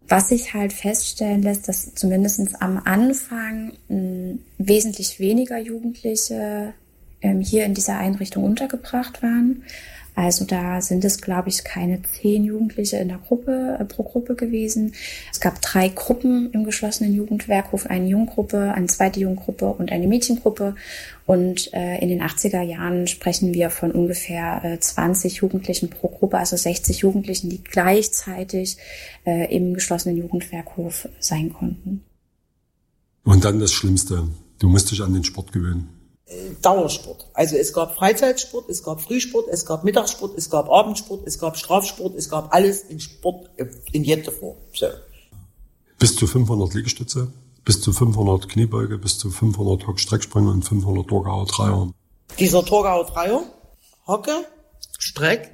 Was sich halt feststellen lässt, dass zumindest am Anfang wesentlich weniger Jugendliche hier in dieser Einrichtung untergebracht waren. Also da sind es, glaube ich, keine 10 Jugendliche in der Gruppe, pro Gruppe gewesen. Es gab 3 Gruppen im geschlossenen Jugendwerkhof, eine Junggruppe, eine zweite Junggruppe und eine Mädchengruppe. Und in den 80er Jahren sprechen wir von ungefähr 20 Jugendlichen pro Gruppe, also 60 Jugendlichen, die gleichzeitig im geschlossenen Jugendwerkhof sein konnten. Und dann das Schlimmste, du musst dich an den Sport gewöhnen. Dauersport. Also es gab Freizeitsport, es gab Frühsport, es gab Mittagssport, es gab Abendsport, es gab Strafsport, es gab alles in Sport in jeder Form. So. Bis zu 500 Liegestütze, bis zu 500 Kniebeuge, bis zu 500 Hock-Strecksprünge und 500 Torgauer Dreier. Dieser Torgauer Dreier, Hocke, Streck,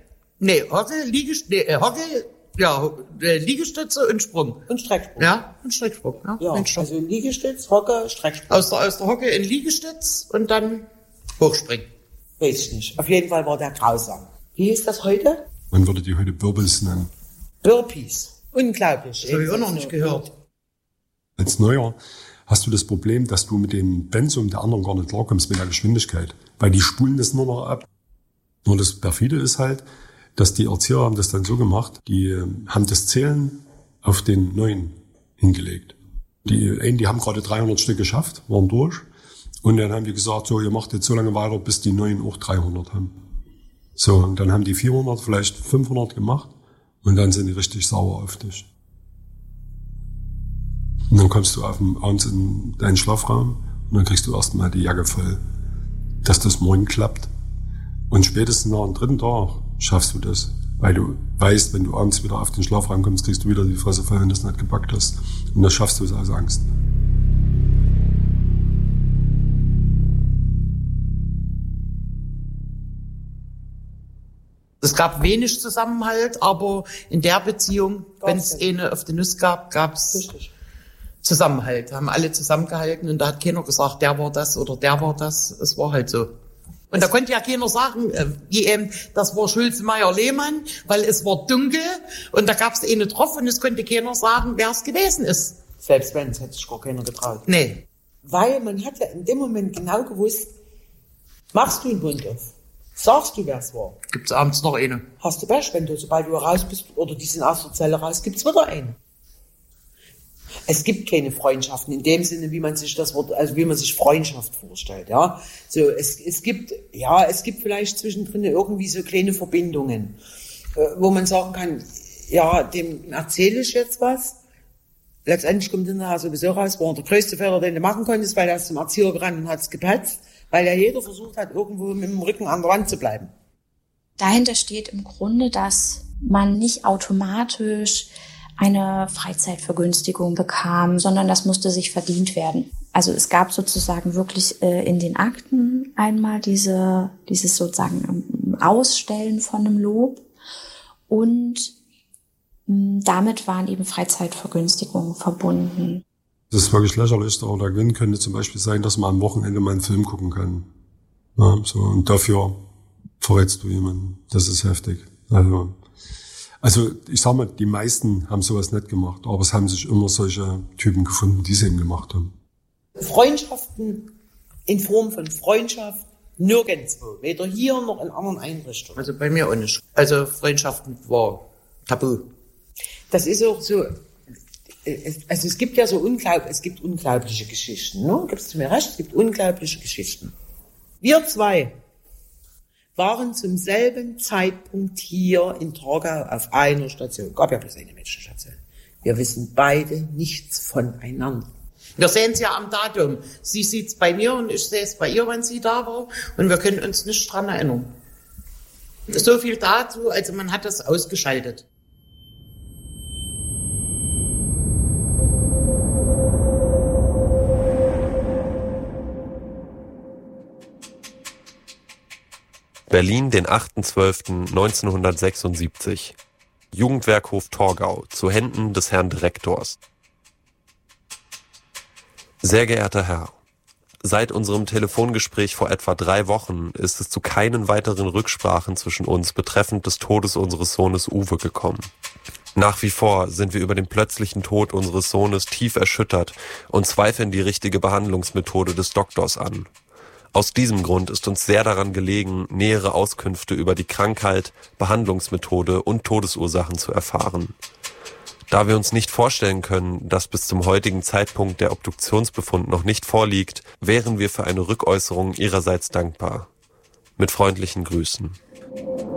Liegestütze und Sprung. Und Strecksprung. Ja, und Strecksprung. Ja, also Liegestütz, Hocke, Strecksprung. Aus der Hocke in Liegestütz und dann hochspringen. Weiß ich nicht. Auf jeden Fall war der grausam. Wie ist das heute? Man würde die heute Burpees nennen. Burpees. Unglaublich. Das habe ich auch noch nicht gehört. Als Neuer hast du das Problem, dass du mit dem Pensum der anderen gar nicht klarkommst mit der Geschwindigkeit. Weil die spulen das nur noch ab. Nur das Perfide ist halt, dass die Erzieher haben das dann so gemacht, die haben das Zählen auf den Neuen hingelegt. Die haben gerade 300 Stück geschafft, waren durch. Und dann haben die gesagt, so, ihr macht jetzt so lange weiter, bis die Neuen auch 300 haben. So, und dann haben die 400, vielleicht 500 gemacht. Und dann sind die richtig sauer auf dich. Und dann kommst du abends in deinen Schlafraum und dann kriegst du erstmal die Jacke voll, dass das morgen klappt. Und spätestens nach dem 3. Tag schaffst du das. Weil du weißt, wenn du abends wieder auf den Schlafraum kommst, kriegst du wieder die Fresse voll, wenn du das nicht gepackt hast. Und das schaffst du aus Angst. Es gab wenig Zusammenhalt, aber in der Beziehung, wenn es eine auf die Nuss gab, gab es Zusammenhalt. Haben alle zusammengehalten und da hat keiner gesagt, der war das oder der war das. Es war halt so. Und da konnte ja keiner sagen, wie eben, das war Schulze-Meyer-Lehmann, weil es war dunkel und da gab es eine drauf und es konnte keiner sagen, wer es gewesen ist. Selbst wenn, es hätte sich gar keiner getraut. Nee. Weil man hat ja in dem Moment genau gewusst, machst du einen Mund auf, sagst du, wer es war. Gibt's abends noch eine. Hast du Pech, wenn du, sobald du raus bist oder die sind aus der Zelle raus, gibt's wieder eine. Es gibt keine Freundschaften in dem Sinne, wie man sich das Wort, also wie man sich Freundschaft vorstellt, ja. So, es gibt vielleicht zwischendrin irgendwie so kleine Verbindungen, wo man sagen kann, ja, dem erzähle ich jetzt was. Letztendlich kommt hinterher sowieso raus, war der größte Fehler, den du machen konntest, weil er ist zum Erzieher gerannt und hat's gepetzt, weil ja jeder versucht hat, irgendwo mit dem Rücken an der Wand zu bleiben. Dahinter steht im Grunde, dass man nicht automatisch eine Freizeitvergünstigung bekam, sondern das musste sich verdient werden. Also es gab sozusagen wirklich in den Akten einmal dieses sozusagen Ausstellen von einem Lob und damit waren eben Freizeitvergünstigungen verbunden. Das ist wirklich lächerlich, aber der Gewinn könnte zum Beispiel sein, dass man am Wochenende mal einen Film gucken kann. Ja, so, und dafür verrätst du jemanden. Das ist heftig. Also ich sag mal, die meisten haben sowas nicht gemacht, aber es haben sich immer solche Typen gefunden, die es eben gemacht haben. Freundschaften in Form von Freundschaft nirgendwo, weder hier noch in anderen Einrichtungen. Also bei mir auch nicht. Also Freundschaften war tabu. Das ist auch so, also es gibt ja so unglaubliche Geschichten, ne? Gibst du mir recht? Es gibt unglaubliche Geschichten. Wir zwei waren zum selben Zeitpunkt hier in Torgau auf einer Station. Gab ja bloß eine Mädchenstation. Wir wissen beide nichts voneinander. Wir sehen es ja am Datum. Sie sieht es bei mir und ich sehe es bei ihr, wenn sie da war. Und wir können uns nicht dran erinnern. So viel dazu, also man hat das ausgeschaltet. Berlin, den 8.12.1976. Jugendwerkhof Torgau, zu Händen des Herrn Direktors. Sehr geehrter Herr, seit unserem Telefongespräch vor etwa 3 Wochen ist es zu keinen weiteren Rücksprachen zwischen uns betreffend des Todes unseres Sohnes Uwe gekommen. Nach wie vor sind wir über den plötzlichen Tod unseres Sohnes tief erschüttert und zweifeln die richtige Behandlungsmethode des Doktors an. Aus diesem Grund ist uns sehr daran gelegen, nähere Auskünfte über die Krankheit, Behandlungsmethode und Todesursachen zu erfahren. Da wir uns nicht vorstellen können, dass bis zum heutigen Zeitpunkt der Obduktionsbefund noch nicht vorliegt, wären wir für eine Rückäußerung Ihrerseits dankbar. Mit freundlichen Grüßen.